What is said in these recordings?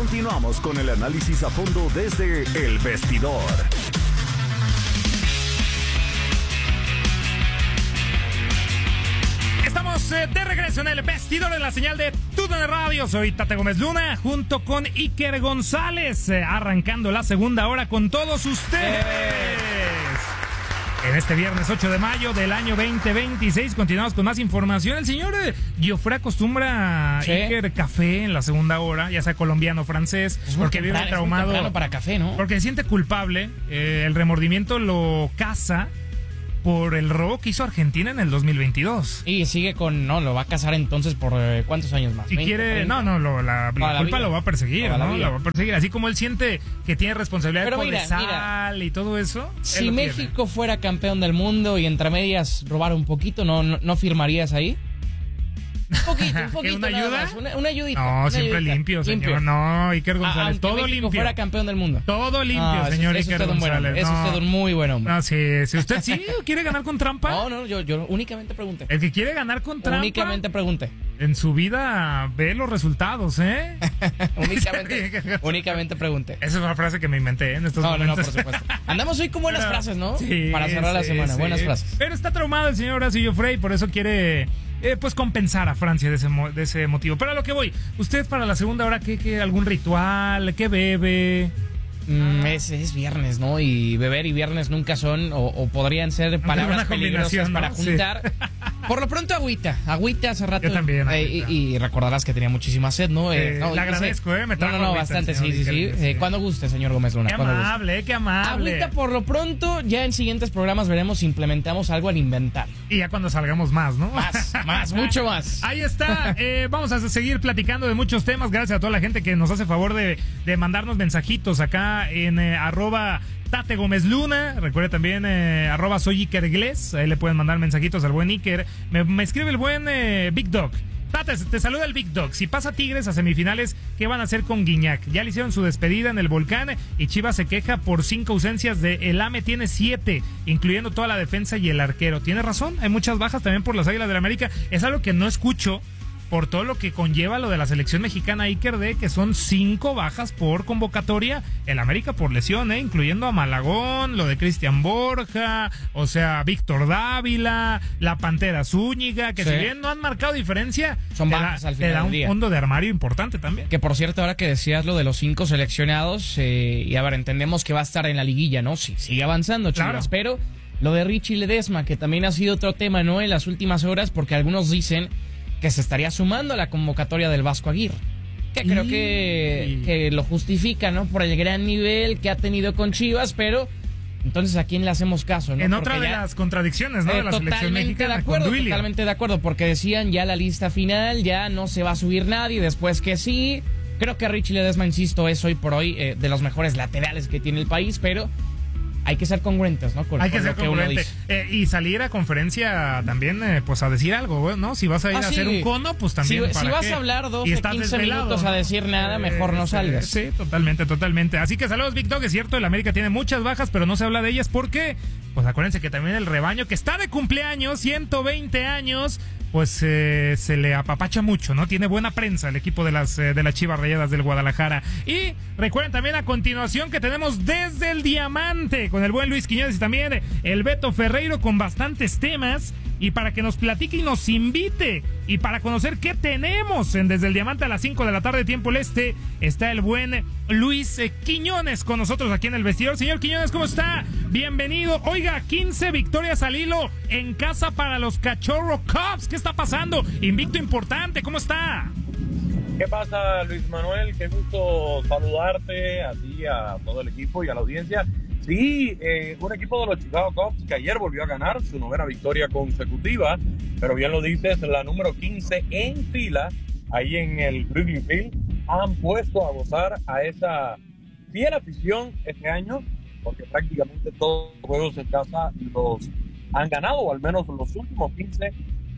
Continuamos con el análisis a fondo desde El Vestidor. Estamos de regreso en El Vestidor en la señal de TUDN Radio. Soy Tate Gómez Luna junto con Iker González, arrancando la segunda hora con todos ustedes. En este viernes 8 de mayo del año 2026 continuamos con más información. El señor Giofré acostumbra Iker café en la segunda hora, ya sea colombiano o francés, porque vive traumado. Es muy temprano para café, ¿no? Porque se siente culpable, el remordimiento lo caza por el robo que hizo Argentina en el 2022. Y sigue lo va a casar entonces por ¿cuántos años más? Si quiere, la culpa lo va a perseguir, ¿no? Lo va a perseguir. Así como él siente que tiene responsabilidad procesal y todo eso. Si México fuera campeón del mundo y entre medias robara un poquito, ¿no firmarías ahí? Un poquito. ¿Una ayuda? Una ayudita. No, siempre limpio, señor. No, Iker González, todo México limpio. fuera campeón del mundo. Todo limpio, señor Iker González. Es usted un muy buen hombre. No, si usted sí quiere ganar con trampa. No, yo únicamente pregunté. El que quiere ganar con trampa. Únicamente pregunté. En su vida ve los resultados, ¿eh? únicamente pregunté. Esa es una frase que me inventé en estos momentos. No, por supuesto. Andamos hoy con buenas frases, ¿no? Sí, para cerrar la semana, buenas frases. Pero está traumado el señor Horacio Giofré y por eso quiere pues compensar a Francia de ese motivo. Pero a lo que voy, usted para la segunda hora, ¿qué algún ritual? ¿Qué bebe? Es viernes, ¿no? Y beber y viernes nunca son, o podrían ser palabras peligrosas, ¿no? Para juntar. Sí. Por lo pronto, agüita hace rato. Yo también. Y recordarás que tenía muchísima sed, ¿no? Le agradezco, me trajo agüita, bastante, sí. Cuando guste, señor Gómez Luna. Qué amable, qué amable. Agüita por lo pronto, ya en siguientes programas veremos si implementamos algo al inventario. Y ya cuando salgamos más, ¿no? Más, mucho más. Ahí está, vamos a seguir platicando de muchos temas, gracias a toda la gente que nos hace favor de mandarnos mensajitos acá en arroba Tate Gómez Luna. Recuerde también arroba soy Iker Gles. Ahí le pueden mandar mensajitos al buen Iker. Me escribe el buen Big Dog. Tate, te saluda el Big Dog. Si pasa Tigres a semifinales, ¿qué van a hacer con Guiñac? Ya le hicieron su despedida en el Volcán y Chivas se queja por 5 ausencias de El AME tiene 7, incluyendo toda la defensa y el arquero. Tiene razón, hay muchas bajas también por las Águilas del América. Es algo que no escucho por todo lo que conlleva lo de la selección mexicana, Iker, de que son 5 bajas por convocatoria, el América por lesión, incluyendo a Malagón, lo de Cristian Borja, o sea, Víctor Dávila, la Pantera Zúñiga, que si bien no han marcado diferencia, son bajas al final te da del día. Un fondo de armario importante también. Que por cierto, ahora que decías lo de los 5 seleccionados, y a ver, entendemos que va a estar en la liguilla, ¿no? Sí, sigue avanzando, Chivas, pero lo de Richie Ledesma, que también ha sido otro tema, ¿no? En las últimas horas, porque algunos dicen que se estaría sumando a la convocatoria del Vasco Aguirre, que creo que lo justifica, ¿no? Por el gran nivel que ha tenido con Chivas, pero entonces ¿a quién le hacemos caso, no? En otra de las contradicciones, ¿no? De la selección mexicana. Totalmente de acuerdo, porque decían ya la lista final, ya no se va a subir nadie, después que sí. Creo que Richie Ledesma, insisto, es hoy por hoy de los mejores laterales que tiene el país, pero hay que ser congruentes, ¿no? Hay que ser congruente. Y salir a conferencia también, pues a decir algo, ¿no? Si vas a ir a hacer un cono, pues también. Si vas a hablar 12, 15 minutos a decir nada, mejor no salgas. Sí, totalmente. Así que saludos, Big Dog. Es cierto, el América tiene muchas bajas, pero no se habla de ellas porque, pues acuérdense que también el rebaño, que está de cumpleaños, 120 años, pues se le apapacha mucho, ¿no? Tiene buena prensa el equipo de las Chivas Rayadas del Guadalajara. Y recuerden también a continuación que tenemos Desde el Diamante con el buen Luis Quiñones y también el Beto Ferreiro con bastantes temas. Y para que nos platique y nos invite y para conocer qué tenemos en Desde el Diamante a las 5 de la tarde, tiempo el este, está el buen Luis Quiñones con nosotros aquí en el vestidor. Señor Quiñones, ¿cómo está? Bienvenido. Oiga, 15 victorias al hilo en casa para los Cachorro Cubs. ¿Qué está pasando? Invicto importante, ¿cómo está? ¿Qué pasa, Luis Manuel? Qué gusto saludarte a ti, a todo el equipo y a la audiencia. Sí, un equipo de los Chicago Cubs que ayer volvió a ganar su 9ª victoria consecutiva, pero bien lo dices, la número 15 en fila, ahí en el Wrigley Field, han puesto a gozar a esa fiel afición este año, porque prácticamente todos los juegos en casa los han ganado, o al menos los últimos 15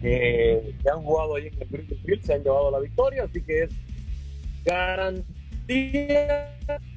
que han jugado ahí en el Wrigley Field se han llevado la victoria, así que es garantía.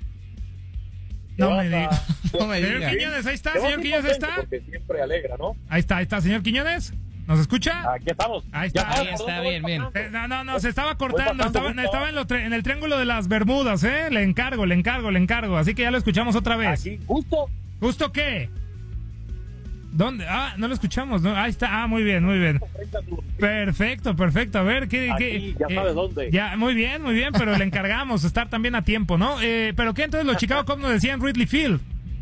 No me diga. Señor Quiñones, ahí está, señor Quiñones, ahí está. Porque siempre alegra, ¿no? Ahí está, señor Quiñones. ¿Nos escucha? Aquí estamos. Ahí está. Ahí está, bien. No, se estaba cortando. Estaba en el triángulo de las Bermudas, ¿eh? Le encargo. Así que ya lo escuchamos otra vez. Aquí, justo. ¿Justo qué? ¿Dónde? No lo escuchamos, ¿no? Ahí está. Muy bien. Perfecto. A ver, ¿qué? Ya sabes dónde. Ya, muy bien, pero le encargamos estar también a tiempo, ¿no? ¿Pero qué entonces los Chicago Cubs nos decían Wrigley Field?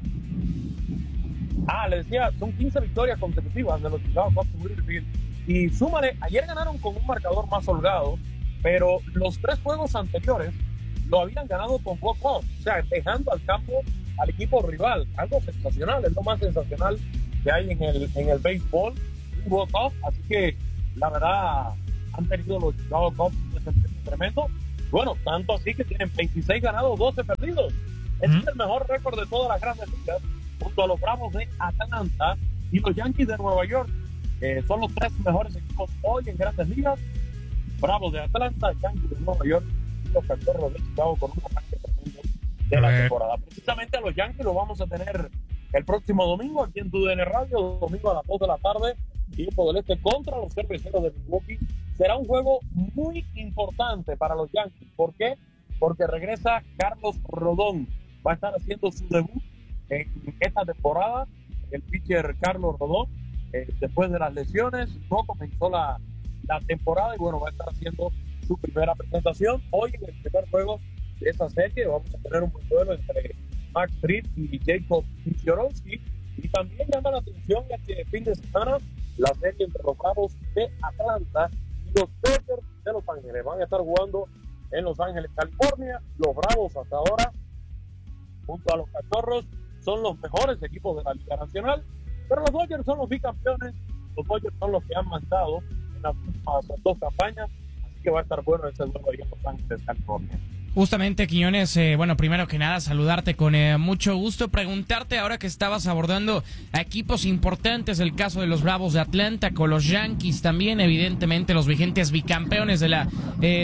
Le decía, son 15 victorias consecutivas de los Chicago Cubs en Wrigley Field. Y súmale, ayer ganaron con un marcador más holgado, pero los 3 juegos anteriores lo habían ganado con walk-off, o sea, dejando al campo al equipo rival. Algo sensacional, es lo más sensacional que hay en el béisbol, un walk-off. Así que, la verdad, han tenido los Chicago Cubs un desempeño tremendo. Bueno, tanto así que tienen 26 ganados, 12 perdidos. Es el mejor récord de todas las grandes ligas, junto a los Bravos de Atlanta y los Yankees de Nueva York. Son los 3 mejores equipos hoy en grandes ligas: Bravos de Atlanta, Yankees de Nueva York y los Cachorros de Chicago, con un arranque tremendo de la temporada. Precisamente a los Yankees los vamos a tener el próximo domingo aquí en TUDN Radio, domingo a las 2 de la tarde, tiempo del este, contra los Cerveceros de Milwaukee. Será un juego muy importante para los Yankees. ¿Por qué? Porque regresa Carlos Rodón. Va a estar haciendo su debut en esta temporada. El pitcher Carlos Rodón, después de las lesiones, no comenzó la temporada y bueno, va a estar haciendo su primera presentación. Hoy en el primer juego de esta serie vamos a tener un buen duelo entre Max Fried y Jacob Misiorowski. Y también llama la atención este fin de semana la serie entre los Bravos de Atlanta y los Dodgers de Los Ángeles. Van a estar jugando en Los Ángeles, California. Los Bravos hasta ahora, junto a los Cachorros, son los mejores equipos de la Liga Nacional, pero los Dodgers son los bicampeones. Los Dodgers son los que han mandado en las últimas 2 campañas, así que va a estar bueno ese duelo ahí en Los Ángeles, California. Justamente, Quiñones, bueno, primero que nada, saludarte con mucho gusto, preguntarte ahora que estabas abordando a equipos importantes, el caso de los Bravos de Atlanta, con los Yankees también, evidentemente los vigentes bicampeones de la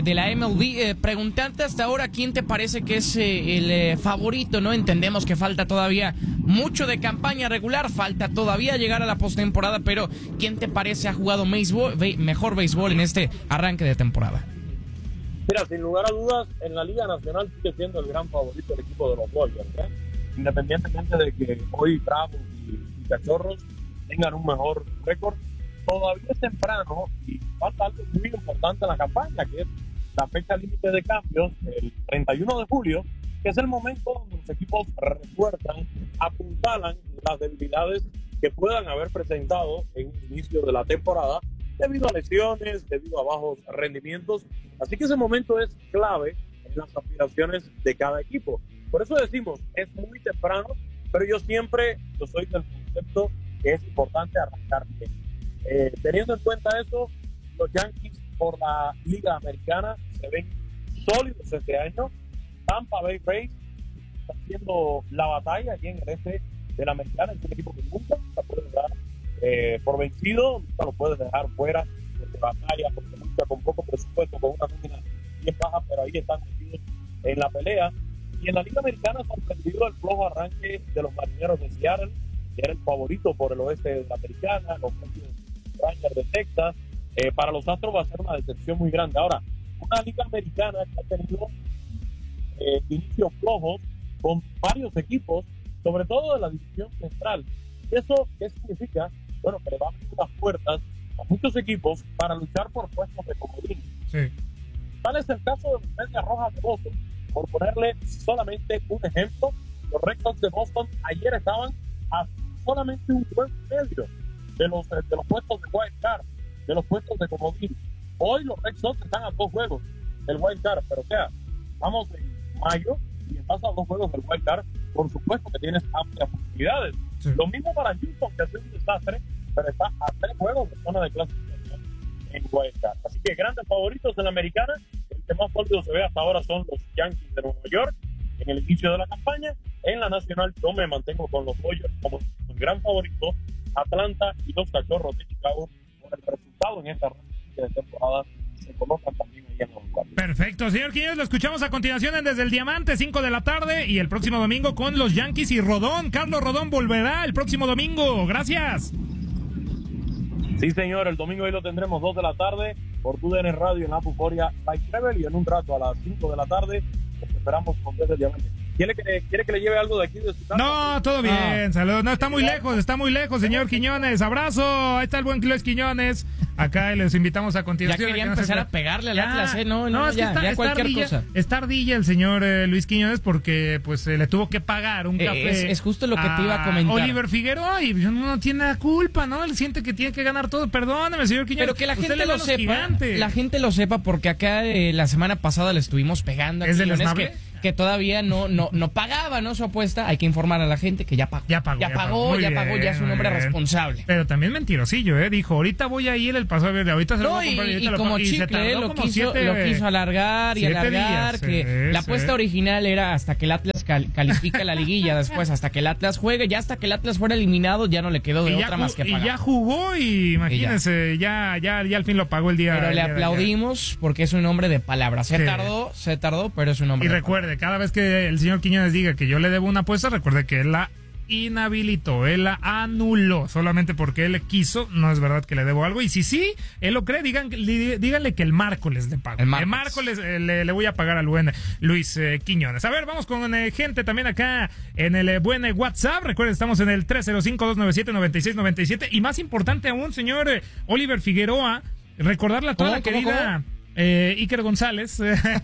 MLB, preguntarte hasta ahora quién te parece que es el favorito, ¿no? Entendemos que falta todavía mucho de campaña regular, falta todavía llegar a la postemporada, pero ¿quién te parece ha jugado mejor béisbol en este arranque de temporada? Mira, sin lugar a dudas, en la Liga Nacional sigue siendo el gran favorito el equipo de los Dodgers, ¿eh? Independientemente de que hoy Bravos y Cachorros tengan un mejor récord, todavía es temprano y falta algo muy importante en la campaña, que es la fecha límite de cambios, el 31 de julio, que es el momento donde los equipos refuerzan, apuntalan las debilidades que puedan haber presentado en el inicio de la temporada, debido a lesiones, debido a bajos rendimientos. Así que ese momento es clave en las aspiraciones de cada equipo. Por eso decimos, es muy temprano, pero yo soy del concepto que es importante arrancar bien. Teniendo en cuenta eso, los Yankees por la Liga Americana se ven sólidos este año. Tampa Bay Rays está haciendo la batalla aquí en el este de la Americana. Es un equipo que nunca la puede dar por vencido, nunca lo puede dejar fuera de batalla, porque lucha con poco presupuesto, con una nómina bien baja, pero ahí están metidos en la pelea. Y en la Liga Americana ha sorprendido el flojo arranque de los Marineros de Seattle, que era el favorito por el oeste de la Americana, los Rangers de Texas. Para los Astros va a ser una decepción muy grande. Ahora, una Liga Americana que ha tenido inicios flojos con varios equipos, sobre todo de la división central. ¿Eso qué significa? Bueno, que le va a abrir las puertas a muchos equipos para luchar por puestos de comodín. Sí. Tal es el caso de los Medias Rojas de Boston. Por ponerle solamente un ejemplo, los Red Sox de Boston ayer estaban a solamente un juego y medio de los puestos de wild card, de los puestos de comodín. Hoy los Red Sox están a 2 juegos del wild card, pero o sea, vamos en mayo y estás a 2 juegos del wild card, por supuesto que tienes amplias posibilidades. Sí. Lo mismo para Houston, que ha sido un desastre, pero está a 3 juegos de zona de clasificación en wild card. Así que grandes favoritos en la americana. El que más sólido se ve hasta ahora son los Yankees de Nueva York en el inicio de la campaña. En la nacional yo me mantengo con los Dodgers como el gran favorito, Atlanta y los Cachorros de Chicago, por el resultado en esta ronda de temporada se colocan también ahí en los cuartos. Perfecto, señor Quiñones, lo escuchamos a continuación en Desde el Diamante, 5 de la tarde, y el próximo domingo con los Yankees y Rodón. Carlos Rodón volverá el próximo domingo. Gracias. Sí, señor, el domingo ahí lo tendremos 2 de la tarde por TUDN Radio en la Euforia Bike Travel, y en un rato a las 5 de la tarde los esperamos con Desde el Diamante. ¿Quiere que le lleve algo de aquí de su casa? No, todo bien, saludos. No, está muy lejos, señor Quiñones. Abrazo, ahí está el buen Luis Quiñones. Acá les invitamos a continuación. Ya quería empezar a pegarle al Atlas, No, es que ya cualquier cosa. Está ardilla el señor Luis Quiñones porque pues le tuvo que pagar un café. Es justo lo que te iba a comentar. Oliver Figueroa, y no tiene la culpa, ¿no? Él siente que tiene que ganar todo. Perdóname, señor Quiñones. Pero que la gente lo sepa. Gigante. La gente lo sepa porque acá la semana pasada le estuvimos pegando a Quiñones que todavía no pagaba, ¿no? Su apuesta. Hay que informar a la gente que ya pagó. Ya pagó, ya es un hombre responsable. Pero también mentirosillo, dijo, ahorita voy a ir el paso a ver, ahorita se lo voy a comprar. Y como chicle, lo quiso alargar y alargar, la apuesta original era hasta que el Atlas califica la liguilla, después hasta que el Atlas juegue, ya hasta que el Atlas fuera eliminado, ya no le quedó de otra más que pagar. Y ya jugó y imagínense, ya al fin lo pagó el día. Pero le aplaudimos porque es un hombre de palabras. Se tardó, pero es un hombre de palabras. Recuerde, cada vez que el señor Quiñones diga que yo le debo una apuesta, recuerde que él la inhabilitó, él la anuló, solamente porque él quiso. No es verdad que le debo algo, y si él lo cree, díganle que el miércoles le pago. El miércoles le voy a pagar al buen Luis Quiñones. A ver, vamos con gente también acá en el buen WhatsApp. Recuerden, estamos en el 305-297-9697, y más importante aún, señor Oliver Figueroa, recordarle a toda la querida Iker González.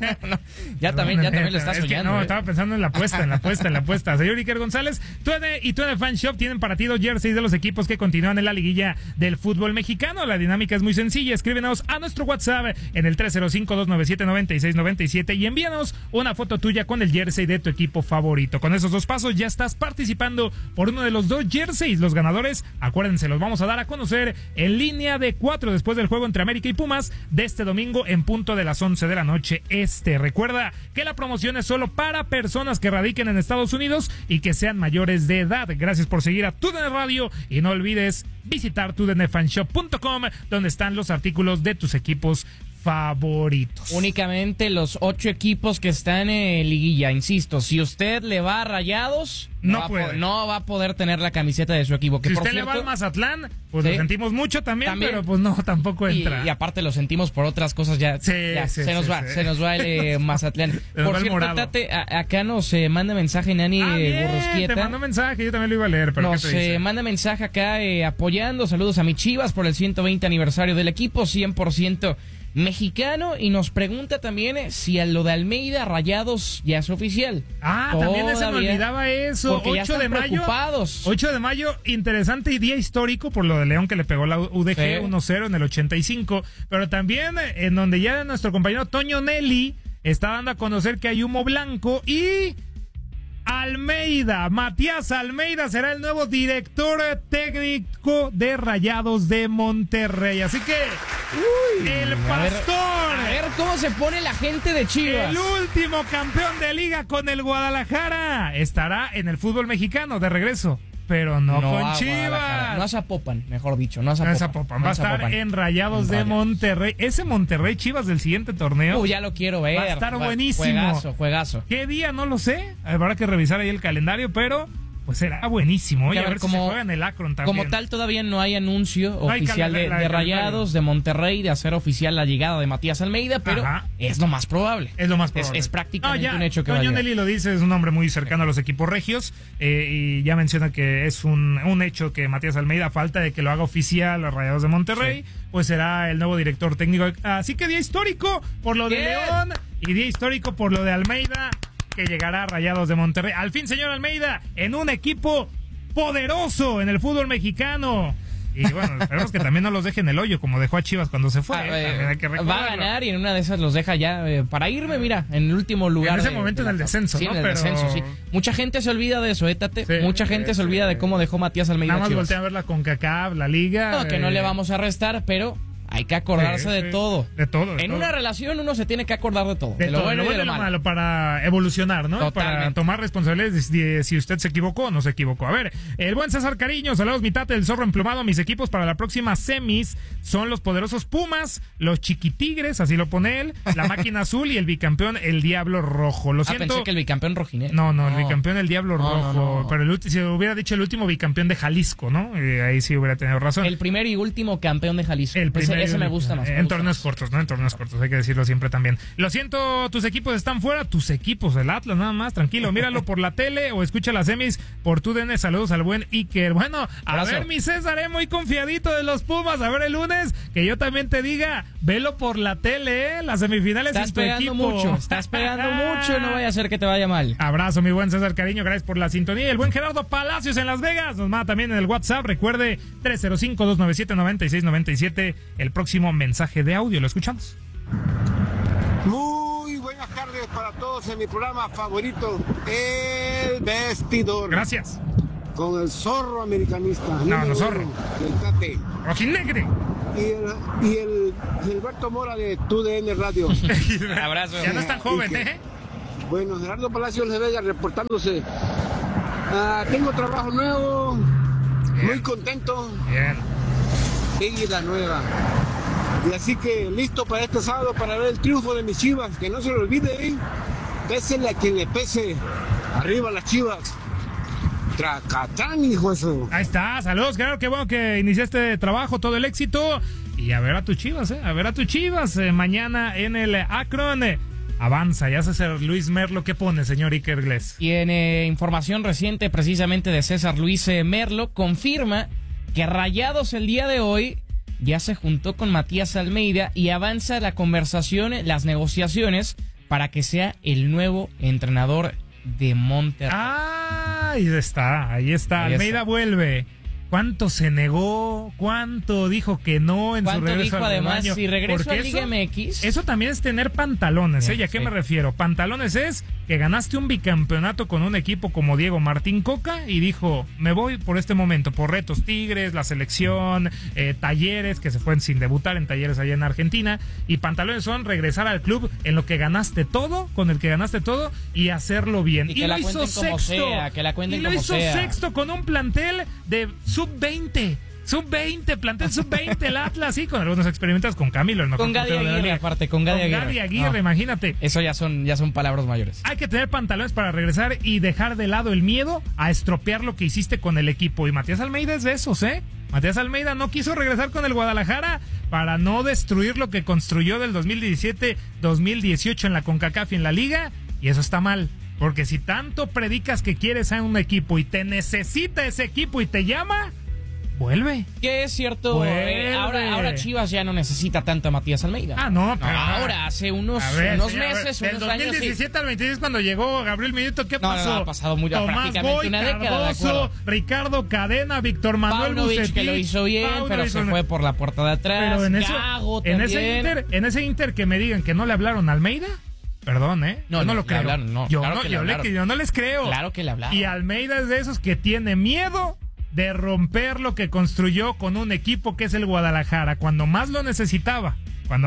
Ya también lo estás soñando. No, estaba pensando en la apuesta. Señor Iker González, TUDN y TUDN Fan Shop tienen para ti 2 jerseys de los equipos que continúan en la liguilla del fútbol mexicano. La dinámica es muy sencilla. Escríbenos a nuestro WhatsApp en el 305-297-9697 y envíanos una foto tuya con el jersey de tu equipo favorito. Con esos 2 pasos ya estás participando por uno de los 2 jerseys. Los ganadores, acuérdense, los vamos a dar a conocer en línea de 4 después del juego entre América y Pumas de este domingo en punto de las 11 de la noche este. Recuerda que la promoción es solo para personas que radiquen en Estados Unidos y que sean mayores de edad. Gracias por seguir a TUDN Radio y no olvides visitar tudnfanshop.com, donde están los artículos de tus equipos favoritos. Únicamente los 8 equipos que están en liguilla. Insisto, si usted le va a Rayados, no va a poder tener la camiseta de su equipo. Que si usted le va al Mazatlán, pues lo sentimos mucho también, pero pues no, tampoco entra. Y aparte lo sentimos por otras cosas, se nos va el Mazatlán. Por cierto, Tate, acá nos manda mensaje Nani Burrusquieta. Te mando mensaje, yo también lo iba a leer. Pero nos manda mensaje acá apoyando, saludos a mi Chivas por el 120 aniversario del equipo, 100% mexicano, y nos pregunta también si a lo de Almeida Rayados ya es oficial. También se me olvidaba eso. 8 de mayo. 8 de mayo, interesante y día histórico por lo de León que le pegó la UDG 1-0 en el 85, pero también en donde ya nuestro compañero Toño Nelly está dando a conocer que hay humo blanco y Matías Almeida será el nuevo director técnico de Rayados de Monterrey. Así que el pastor, a ver cómo se pone la gente de Chivas, el último campeón de liga con el Guadalajara, estará en el fútbol mexicano de regreso, pero no con Chivas. No a Zapopan, mejor dicho, no a Zapopan. Va a estar en Rayados de Monterrey. Ese Monterrey Chivas del siguiente torneo. Ya lo quiero ver. Va a estar buenísimo. Juegazo. ¿Qué día? No lo sé. Habrá que revisar ahí el calendario, pero pues será buenísimo. Y a ver si se juega en el Akron también. Como tal, todavía no hay anuncio oficial de Rayados, de Monterrey, de hacer oficial la llegada de Matías Almeida, pero es lo más probable. Es prácticamente un hecho que va a llegar. Nelly lo dice, es un hombre muy cercano a los equipos regios, y ya menciona que es un hecho que Matías Almeida, a falta de que lo haga oficial los Rayados de Monterrey, pues será el nuevo director técnico. Así que día histórico por lo de León y día histórico por lo de Almeida, que llegará a Rayados de Monterrey. Al fin, señor Almeida, en un equipo poderoso en el fútbol mexicano. Y bueno, esperemos que también no los deje en el hoyo, como dejó a Chivas cuando se fue. Hay que va a ganar y en una de esas los deja ya para irme, mira, en el último lugar. En ese momento en el descenso, ¿no? En el descenso, sí. Mucha gente se olvida de eso, Tate. Mucha gente se olvida de cómo dejó Matías Almeida. Nada más voltea a ver la CONCACAF, la Liga. No, que no le vamos a restar, pero Hay que acordarse de todo. De todo. En una relación uno se tiene que acordar de todo. De lo bueno y de lo malo para evolucionar, ¿no? Totalmente. Para tomar responsabilidades de si usted se equivocó o no se equivocó. A ver, el buen César Cariño, saludos mi tate del zorro emplumado. Mis equipos para la próxima semis son los poderosos Pumas, los Chiquitigres, así lo pone él, la máquina azul y el bicampeón el Diablo Rojo. Lo siento. Pensé que el bicampeón rojinegro. No, el bicampeón el Diablo Rojo. No. Pero si hubiera dicho el último bicampeón de Jalisco, ¿no? Ahí sí hubiera tenido razón. El primer y último campeón de Jalisco. Ese me gusta más. En torneos cortos, ¿no? En torneos cortos, hay que decirlo siempre también. Lo siento, tus equipos están fuera, tus equipos, el Atlas nada más, tranquilo, míralo por la tele o escucha las semis por TUDN. Saludos al buen Iker. Bueno, ver, mi César, muy confiadito de los Pumas, a ver el lunes, que yo también te diga, velo por la tele, las semifinales en tu equipo. Estás pegando mucho, no vaya a ser que te vaya mal. Abrazo, mi buen César Cariño, gracias por la sintonía. Y el buen Gerardo Palacios en Las Vegas nos manda también en el WhatsApp, recuerde 305-297-9697, el próximo mensaje de audio, lo escuchamos. Muy buenas tardes para todos en mi programa favorito, El Vestidor. Gracias. Con el zorro americanista. No zorro. El Tate. Rojinegre. Y el Gilberto Mora de TUDN Radio. Abrazo. Ya no es tan joven, ¿eh? Bueno, Gerardo Palacios de Vega reportándose. Tengo trabajo nuevo. Bien. Muy contento. Bien. Vida nueva. Y así que listo para este sábado para ver el triunfo de mis Chivas. Que no se lo olvide, ¿eh? Pésele a quien le pese. Arriba las Chivas. Tracatán, hijo eso. Ahí está, saludos, claro, qué bueno que iniciaste trabajo, todo el éxito. Y a ver a tus Chivas, a ver a tus Chivas. Mañana en el Akron. Avanza, ya César Luis Merlo, ¿qué pone, señor Iker Gles? Tiene información reciente precisamente de César Luis Merlo, confirma que Rayados el día de hoy ya se juntó con Matías Almeida y avanza la conversación, las negociaciones para que sea el nuevo entrenador de Monterrey. Ahí está. Almeida vuelve. ¿Cuánto se negó? ¿Cuánto dijo que no en su regreso dijo al además rebaño? si regreso a Porque Liga MX? Eso también es tener pantalones, ¿Y a qué me refiero? Pantalones es que ganaste un bicampeonato con un equipo como Diego Martín Coca y dijo, me voy por este momento, por retos Tigres, la selección, Talleres, que se fue sin debutar en Talleres allá en Argentina, y pantalones son regresar al club en lo que ganaste todo, con el que ganaste todo, y hacerlo bien. Y lo hizo sexto. Que la cuenten como sea. Y lo hizo sexto con un plantel de sub-20, plantel sub-20, el Atlas, sí, con algunos experimentos con Camilo, el mejor con Gadi Aguirre, aparte, con Gadi Aguirre. No, imagínate. Eso ya son palabras mayores. Hay que tener pantalones para regresar y dejar de lado el miedo a estropear lo que hiciste con el equipo. Y Matías Almeida es de esos, Matías Almeida no quiso regresar con el Guadalajara para no destruir lo que construyó del 2017-2018 en la CONCACAF y en la Liga, y eso está mal. Porque si tanto predicas que quieres a un equipo y te necesita ese equipo y te llama, vuelve. Que es cierto, ahora Chivas ya no necesita tanto a Matías Almeida. No, pero ahora hace unos meses, del unos años. Del 2017 al 26 cuando llegó Gabriel Milito, ¿qué pasó? Ha pasado prácticamente Boy, una década, Cardoso, Ricardo Cadena, Víctor Manuel Bucetich, que lo hizo bien, pero se fue por la puerta de atrás. Pero en ese Inter que me digan que no le hablaron a Almeida. Perdón, yo no lo creo. Yo no les creo. Claro que le hablaron. Y Almeida es de esos que tiene miedo de romper lo que construyó con un equipo que es el Guadalajara, cuando más lo necesitaba.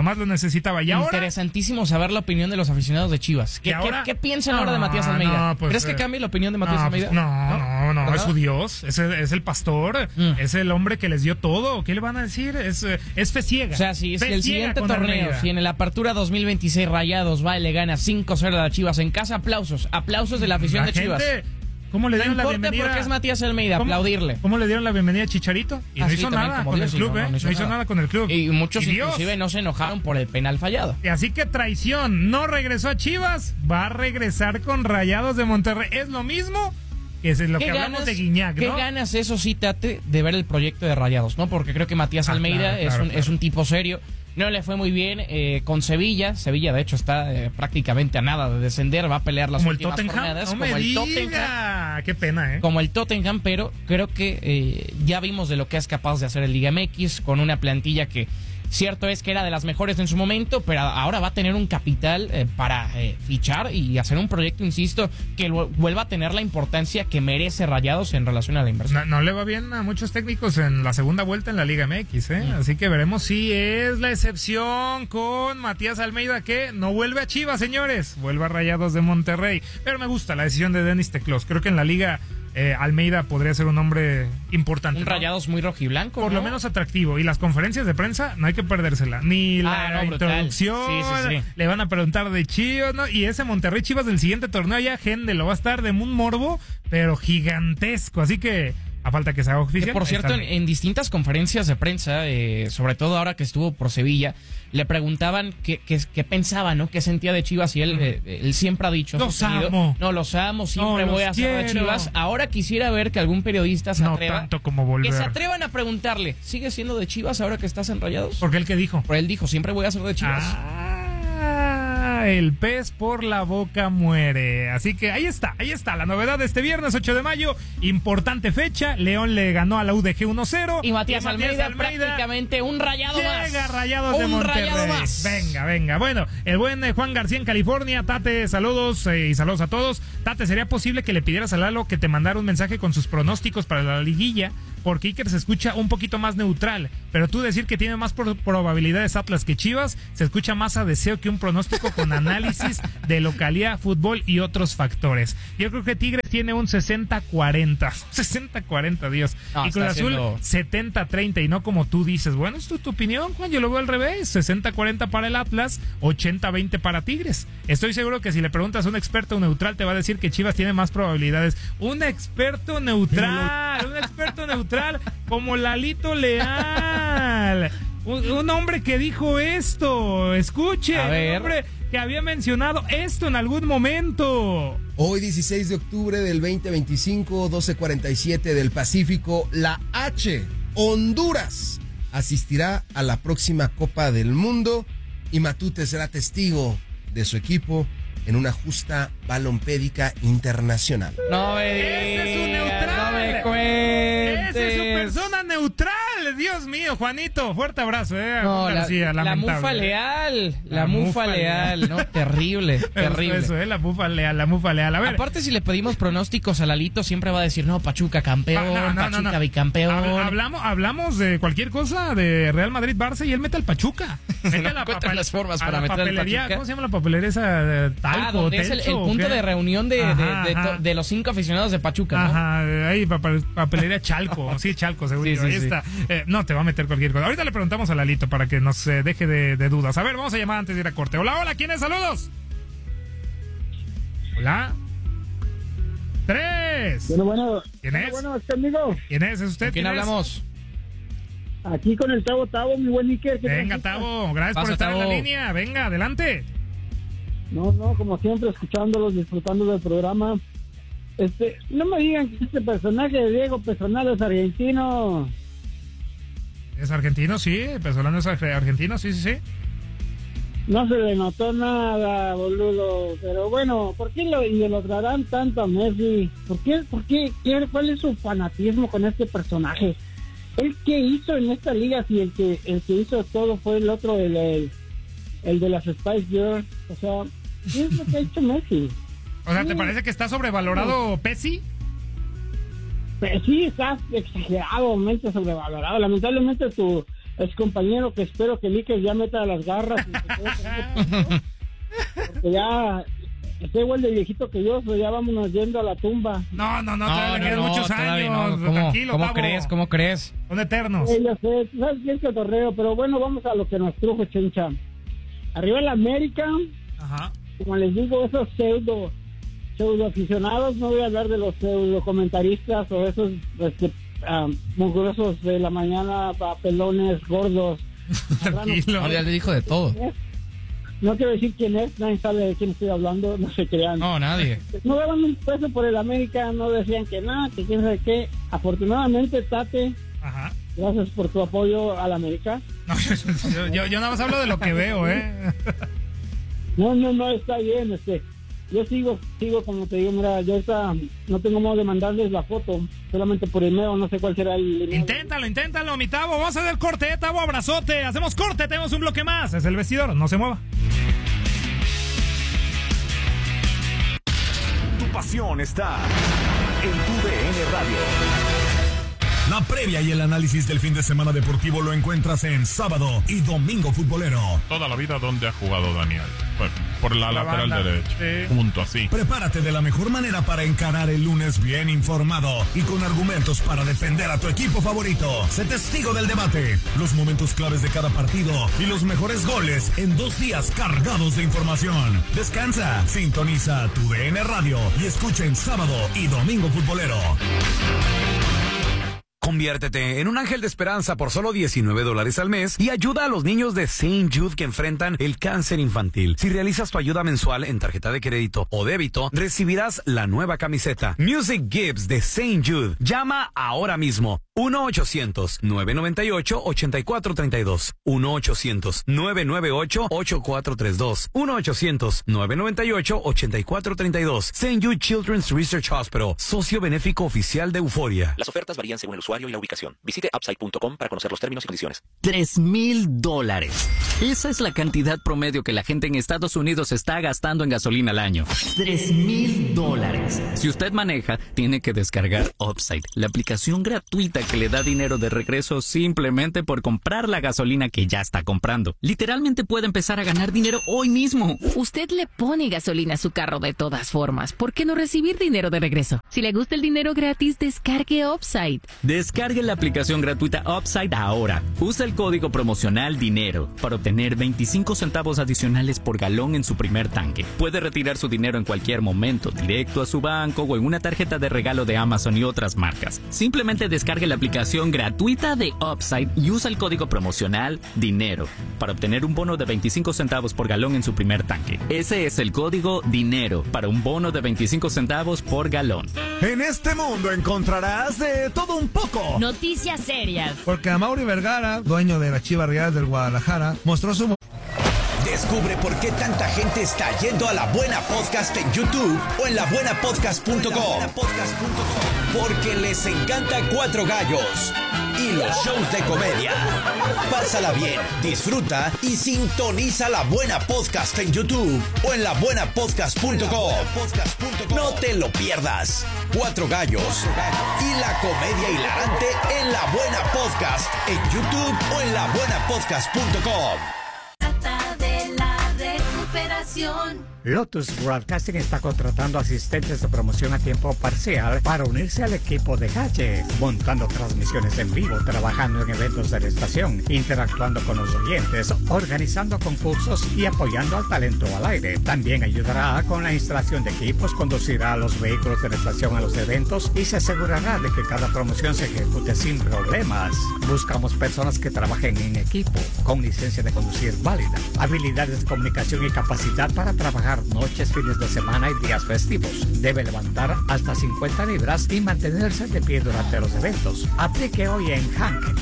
Y ahora, interesantísimo saber la opinión de los aficionados de Chivas. ¿Qué piensan ahora de Matías Almeida? ¿Crees que cambie la opinión de Matías Almeida? No, es su Dios, es el pastor, es el hombre que les dio todo. ¿Qué le van a decir? Es fe ciega. O sea, si el siguiente torneo, si en la apertura 2026 Rayados va y le gana 5-0 a las Chivas en casa, aplausos de la afición de Chivas. ¿Cómo le dieron la bienvenida? Porque es Matías Almeida, aplaudirle. ¿Cómo le dieron la bienvenida a Chicharito? Y no hizo nada con el club, No hizo nada con el club. Y muchos inclusive no se enojaron por el penal fallado. Así que traición, no regresó a Chivas, va a regresar con Rayados de Monterrey. Es lo mismo que es lo que hablamos de Guiñac, ¿no? ¿Qué ganas, eso sí, Tate, de ver el proyecto de Rayados, ¿no? Porque creo que Matías Almeida es un tipo serio. No le fue muy bien con Sevilla. Sevilla, de hecho, está prácticamente a nada de descender. Va a pelear las últimas jornadas. Como el Tottenham. Qué pena, Como el Tottenham, pero creo que ya vimos de lo que es capaz de hacer el Liga MX con una plantilla que Cierto es que era de las mejores en su momento, pero ahora va a tener un capital para fichar y hacer un proyecto, insisto, que vuelva a tener la importancia que merece Rayados en relación a la inversión. No le va bien a muchos técnicos en la segunda vuelta en la Liga MX, Así que veremos si es la excepción con Matías Almeida, que no vuelve a Chivas, señores, vuelve a Rayados de Monterrey. Pero me gusta la decisión de Denis Teclós. Creo que en la Liga Almeida podría ser un hombre importante. Un Rayados muy rojiblanco, por lo menos atractivo. Y las conferencias de prensa no hay que perdérsela. Ni la introducción. Sí. Le van a preguntar de Chivas, ¿no? Y ese Monterrey Chivas del siguiente torneo ya, gente, lo va a estar de un morbo, pero gigantesco. Así que a falta que se haga oficial. Que por cierto, en distintas conferencias de prensa, sobre todo ahora que estuvo por Sevilla, le preguntaban qué pensaba, ¿no? Qué sentía de Chivas, y él siempre ha dicho... Los amo. No, los amo, siempre voy a hacer de Chivas. Ahora quisiera ver que algún periodista se atreva... No tanto como volver. Que se atrevan a preguntarle, ¿sigue siendo de Chivas ahora que estás en Rayados? ¿Por qué él qué dijo? Él dijo, siempre voy a ser de Chivas. El pez por la boca muere. Así que ahí está la novedad de este viernes 8 de mayo. Importante fecha. León le ganó a la UDG 1-0. Y Matías Almeida prácticamente un rayado más. Llega Rayados de Monterrey. Rayado más. Venga. Bueno, el buen Juan García en California. Tate, saludos y saludos a todos. Tate, ¿sería posible que le pidieras a Lalo que te mandara un mensaje con sus pronósticos para la liguilla? Porque Iker se escucha un poquito más neutral, pero tú decir que tiene más probabilidades Atlas que Chivas, se escucha más a deseo que un pronóstico con análisis de localidad, fútbol y otros factores. Yo creo que Tigres tiene un 60-40, 60-40, Dios. No, y Cruz Azul 70-30, y no como tú dices. Bueno, es tu opinión, Juan, yo lo veo al revés, 60-40 para el Atlas, 80-20 para Tigres. Estoy seguro que si le preguntas a un experto neutral te va a decir que Chivas tiene más probabilidades. Un experto neutral como Lalito Leal, un hombre que dijo esto, escuche, un hombre que había mencionado esto en algún momento. Hoy 16 de octubre del 2025, 12:47 del Pacífico, la H, Honduras, asistirá a la próxima Copa del Mundo y Matute será testigo de su equipo en una justa balompédica internacional. No me digas, ¡ese es un neutral! ¡No me cuentes! ¡Ese es su persona neutral! Dios mío, Juanito, fuerte abrazo, No, García, la mufa leal, la mufa leal, no, terrible. Eso, la mufa leal, A ver. Aparte, si le pedimos pronósticos a Lalito, siempre va a decir, no, Pachuca campeón, Pachuca bicampeón. Hablamos de cualquier cosa de Real Madrid, Barça, y él mete al Pachuca. Mete las formas para meter al Pachuca. ¿Cómo se llama la papelería esa? Talco, donde es el punto de reunión de los 5 aficionados de Pachuca, ¿no? Ajá, ahí papelería Chalco, sí, Chalco, seguro. Sí, ahí está. No te va a meter cualquier cosa. Ahorita le preguntamos a Lalito para que nos deje de dudas. A ver, vamos a llamar antes de ir a corte. Hola, ¿quién es? Saludos. Hola. 3. Bueno. ¿Quién es? Bueno, amigo. ¿Quién es? ¿Es usted? ¿Quién hablamos? Aquí con el Tavo, mi buen Iker. Venga, Tavo, gracias por estar en la línea. Venga, adelante. No, como siempre, escuchándolos, disfrutando del programa. No me digan que este personaje de Diego Pesolano es argentino. ¿Es argentino? Sí, Pesolano es argentino, sí. No se le notó nada, boludo. Pero bueno, ¿por qué lo idolatrarán tanto a Messi? ¿Por qué? ¿Cuál es su fanatismo con este personaje? ¿El que hizo en esta liga? Si el que hizo todo fue el otro, el de las Spice Girls. O sea, ¿qué es lo que ha hecho Messi? O sea, ¿te parece que está sobrevalorado Pesci? Sí, está exageradamente sobrevalorado. Lamentablemente tu ex compañero, que espero que Líquez ya meta las garras y porque ya está igual de viejito que yo, so ya vámonos yendo a la tumba. No, todavía le quedan muchos años. No. Tranquilo, ¿Cómo crees? Son eternos. Ya sé, sabes que es cotorreo, pero bueno, vamos a lo que nos trujo, Chencha. Arriba el América. Ajá. Como les digo, esos pseudo aficionados, no voy a hablar de los pseudo comentaristas o esos mugrosos de la mañana, pelones, gordos. Tranquilo. Ya le dijo de todo. No quiero decir quién es, nadie sabe de quién estoy hablando, no se crean. No, nadie. No daban un peso por el América, no decían que nada, que quién sabe qué. Afortunadamente, Tate, ajá, gracias por tu apoyo al América. No, yo nada más hablo de lo que veo, No, está bien, yo sigo como te digo, mira, yo no tengo modo de mandarles la foto, solamente por email, no sé cuál será el email. Inténtalo, mi Tavo. Vamos a hacer corte, Tavo, abrazote. Hacemos corte, tenemos un bloque más. Es el vestidor, no se mueva. Tu pasión está en tu DN Radio. La previa y el análisis del fin de semana deportivo lo encuentras en Sábado y Domingo Futbolero. Toda la vida, ¿dónde ha jugado Daniel? Pues, por la lateral banda derecha. Sí. Punto, así. Prepárate de la mejor manera para encarar el lunes bien informado y con argumentos para defender a tu equipo favorito. Sé testigo del debate, los momentos claves de cada partido y los mejores goles en 2 días cargados de información. Descansa, sintoniza tu DN Radio y escucha en Sábado y Domingo Futbolero. Conviértete en un ángel de esperanza por solo $19 al mes y ayuda a los niños de St. Jude que enfrentan el cáncer infantil. Si realizas tu ayuda mensual en tarjeta de crédito o débito, recibirás la nueva camiseta Music Gives de St. Jude. Llama ahora mismo. 1-800-998-8432. 1-800-998-8432. 1-800-998-8432. St. Jude Children's Research Hospital, socio benéfico oficial de Euforia. Las ofertas varían según el usuario y la ubicación. Visite upside.com para conocer los términos y condiciones. $3,000. Esa es la cantidad promedio que la gente en Estados Unidos está gastando en gasolina al año. $3,000. Si usted maneja, tiene que descargar Upside, la aplicación gratuita que le da dinero de regreso simplemente por comprar la gasolina que ya está comprando. Literalmente puede empezar a ganar dinero hoy mismo. Usted le pone gasolina a su carro de todas formas. ¿Por qué no recibir dinero de regreso? Si le gusta el dinero gratis, descargue Upside. Descargue la aplicación gratuita Upside ahora. Usa el código promocional DINERO para obtener 25 centavos adicionales por galón en su primer tanque. Puede retirar su dinero en cualquier momento, directo a su banco o en una tarjeta de regalo de Amazon y otras marcas. Simplemente descargue la aplicación gratuita de Upside y usa el código promocional DINERO para obtener un bono de 25 centavos por galón en su primer tanque. Ese es el código DINERO para un bono de 25 centavos por galón. En este mundo encontrarás de todo un poco. Noticias serias. Porque Amaury Vergara, dueño de la Chivas Rayadas del Guadalajara, mostró su... Descubre por qué tanta gente está yendo a La Buena Podcast en YouTube o en labuenapodcast.com. Porque les encanta Cuatro Gallos y los shows de comedia. Pásala bien, disfruta y sintoniza La Buena Podcast en YouTube o en labuenapodcast.com. No te lo pierdas. Cuatro Gallos y la comedia hilarante en La Buena Podcast en YouTube o en labuenapodcast.com. Lotus Broadcasting está contratando asistentes de promoción a tiempo parcial para unirse al equipo de Calle, montando transmisiones en vivo, trabajando en eventos de la estación, interactuando con los oyentes, organizando concursos y apoyando al talento al aire. También ayudará con la instalación de equipos, conducirá a los vehículos de la estación a los eventos y se asegurará de que cada promoción se ejecute sin problemas. Buscamos personas que trabajen en equipo, con licencia de conducir válida, habilidades de comunicación y capacidad para trabajar noches, fines de semana y días festivos. Debe levantar hasta 50 libras y mantenerse de pie durante los eventos. Aplique hoy en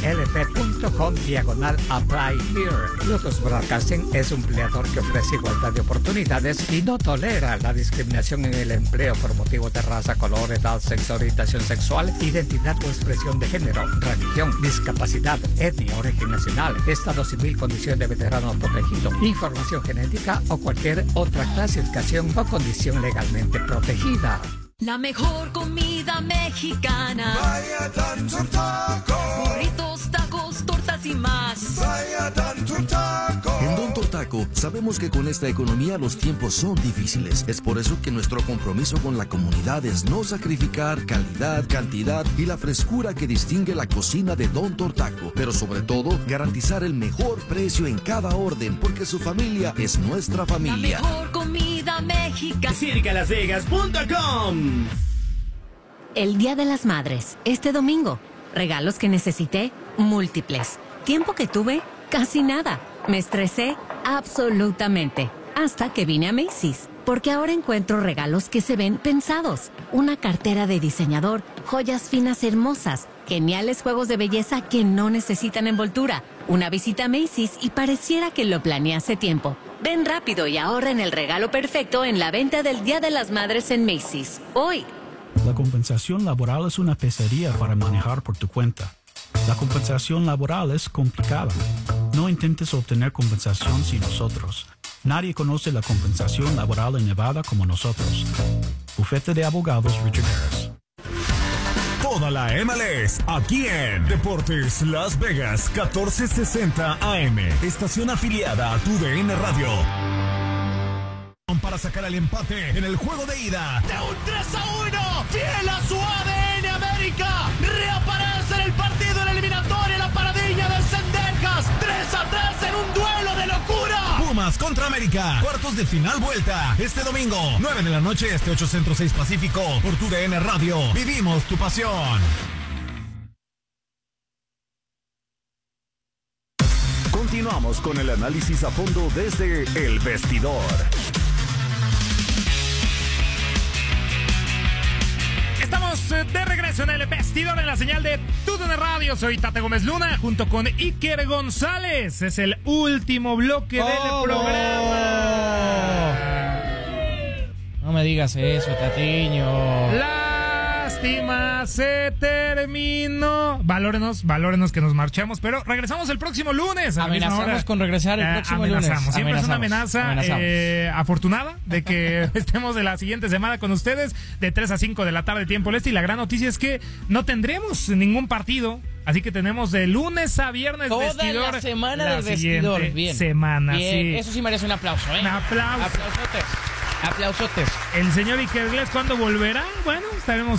hanklp.com/apply here. Lotus Broadcasting es un empleador que ofrece igualdad de oportunidades y no tolera la discriminación en el empleo por motivos de raza, color, edad, sexo, orientación sexual, identidad o expresión de género, religión, discapacidad, etnia, origen nacional, estado civil, condición de veterano protegido, información genética o cualquier otra clasificación o condición legalmente protegida. La mejor comida mexicana. Vaya Tanto Taco. Burritos, tacos, tortas y más. Vaya Tanto Taco. En Don Tortaco sabemos que con esta economía los tiempos son difíciles. Es por eso que nuestro compromiso con la comunidad es no sacrificar calidad, cantidad y la frescura que distingue la cocina de Don Tortaco. Pero sobre todo, garantizar el mejor precio en cada orden, porque su familia es nuestra familia. La mejor comida mexicana. CircaLasVegas.com. El Día de las Madres, este domingo. Regalos que necesité, múltiples. Tiempo que tuve, casi nada. Me estresé, absolutamente. Hasta que vine a Macy's. Porque ahora encuentro regalos que se ven pensados. Una cartera de diseñador, joyas finas hermosas, geniales juegos de belleza que no necesitan envoltura. Una visita a Macy's y pareciera que lo planeé hace tiempo. Ven rápido y ahorra en el regalo perfecto en la venta del Día de las Madres en Macy's. Hoy. La compensación laboral es una pesadilla para manejar por tu cuenta. La compensación laboral es complicada. No intentes obtener compensación sin nosotros. Nadie conoce la compensación laboral en Nevada como nosotros. Bufete de Abogados Richard Harris. Toda la MLS, aquí en Deportes Las Vegas, 1460 AM. Estación afiliada a TUDN Radio. Para sacar el empate en el juego de ida. De un 3-1, fiel a su ADN América. Reaparece en el partido en la eliminatoria la paradilla de Cendejas. 3-3 en un duelo de locura. Pumas contra América. Cuartos de final vuelta. Este domingo, 9 de la noche, 8 Centro 6 Pacífico. Por TUDN Radio. Vivimos tu pasión. Continuamos con el análisis a fondo desde El Vestidor. Estamos de regreso en El Vestidor en la señal de TUDN Radio. Soy Tate Gómez Luna junto con Iker González. Es el último bloque del programa. No me digas eso, Tatiño. Lástima, se terminó. Valórenos que nos marchamos, pero regresamos el próximo lunes. Amenazamos con regresar el próximo lunes. Siempre es una amenaza afortunada de que estemos de la siguiente semana con ustedes de 3 a 5 de la tarde tiempo del este. Y la gran noticia es que no tendremos ningún partido. Así que tenemos de lunes a viernes toda vestidor. La semana del vestidor. Bien. Semana, bien. Sí. Eso sí merece un aplauso, ¿eh? Un aplauso. Aplausotes. El señor Iker González, ¿cuándo volverá? Bueno, estaremos